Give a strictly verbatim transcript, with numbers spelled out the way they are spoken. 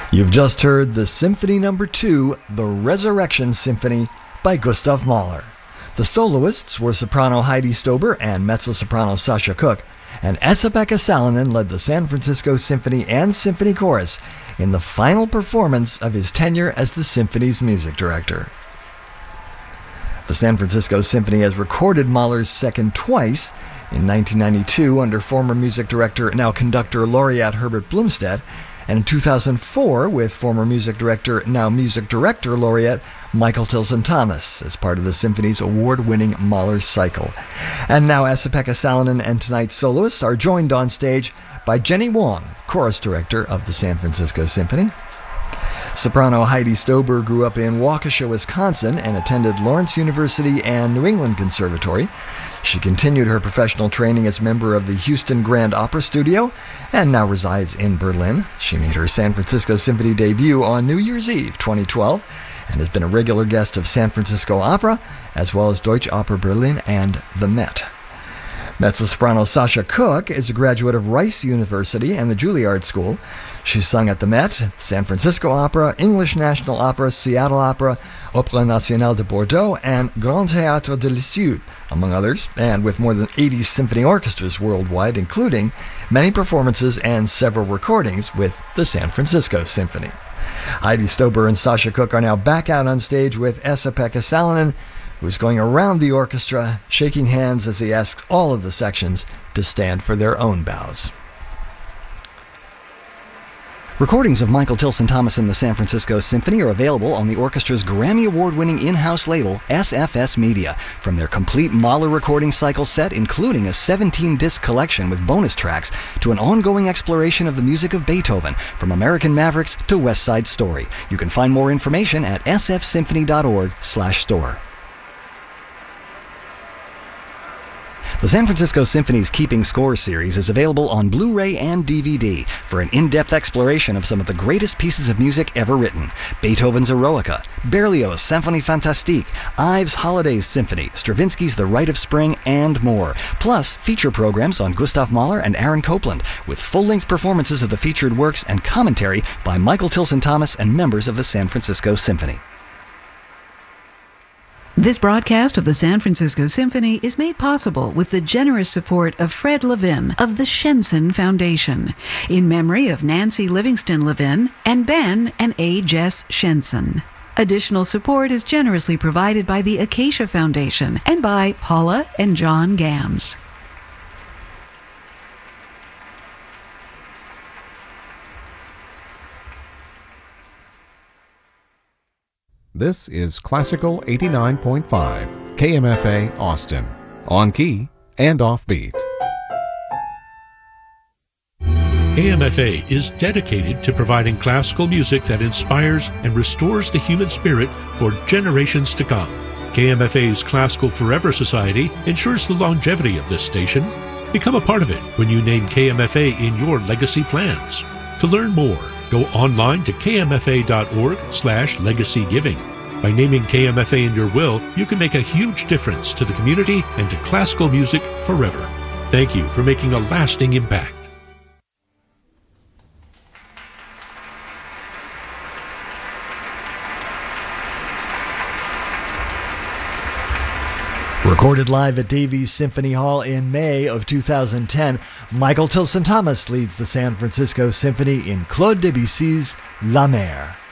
You've just heard the Symphony Number Two, The Resurrection Symphony by Gustav Mahler. The soloists were soprano Heidi Stober and mezzo-soprano Sasha Cook, and Esa-Pekka Salonen led the San Francisco Symphony and Symphony Chorus in the final performance of his tenure as the symphony's music director. The San Francisco Symphony has recorded Mahler's second twice, in nineteen ninety-two under former music director, now conductor laureate Herbert Blomstedt, and in two thousand four with former music director, now music director laureate Michael Tilson Thomas as part of the Symphony's award-winning Mahler cycle. And now Esa-Pekka Salonen and tonight's soloists are joined on stage by Jenny Wong, chorus director of the San Francisco Symphony. Soprano Heidi Stober grew up in Waukesha, Wisconsin, and attended Lawrence University and New England Conservatory. She continued her professional training as member of the Houston Grand Opera Studio and now resides in Berlin. She made her San Francisco Symphony debut on New Year's Eve twenty twelve and has been a regular guest of San Francisco Opera, as well as Deutsche Oper Berlin and the Met. Mezzo-soprano Sasha Cook is a graduate of Rice University and the Juilliard School. She's sung at the Met, San Francisco Opera, English National Opera, Seattle Opera, Opéra Nationale de Bordeaux, and Grand Théâtre de Lisieux, among others, and with more than eighty symphony orchestras worldwide, including many performances and several recordings with the San Francisco Symphony. Heidi Stober and Sasha Cook are now back out on stage with Esa-Pekka Salonen, who's going around the orchestra, shaking hands as he asks all of the sections to stand for their own bows. Recordings of Michael Tilson Thomas and the San Francisco Symphony are available on the orchestra's Grammy Award-winning in-house label, S F S Media. From their complete Mahler recording cycle set, including a seventeen-disc collection with bonus tracks, to an ongoing exploration of the music of Beethoven, from American Mavericks to West Side Story. You can find more information at s f symphony dot org slash store. The San Francisco Symphony's Keeping Score series is available on Blu-ray and D V D for an in-depth exploration of some of the greatest pieces of music ever written. Beethoven's Eroica, Berlioz' Symphonie Fantastique, Ives' Holidays Symphony, Stravinsky's The Rite of Spring, and more. Plus, feature programs on Gustav Mahler and Aaron Copland, with full-length performances of the featured works and commentary by Michael Tilson Thomas and members of the San Francisco Symphony. This broadcast of the San Francisco Symphony is made possible with the generous support of Fred Levin of the Shenson Foundation, in memory of Nancy Livingston Levin and Ben and A. Jess Shenson. Additional support is generously provided by the Acacia Foundation and by Paula and John Gams. This is Classical eighty-nine point five, K M F A Austin, on key and offbeat. K M F A is dedicated to providing classical music that inspires and restores the human spirit for generations to come. K M F A's Classical Forever Society ensures the longevity of this station. Become a part of it when you name K M F A in your legacy plans. To learn more, go online to k m f a dot org slash legacy giving. By naming K M F A in your will, you can make a huge difference to the community and to classical music forever. Thank you for making a lasting impact. Recorded live at Davies Symphony Hall in May of two thousand ten, Michael Tilson Thomas leads the San Francisco Symphony in Claude Debussy's La Mer.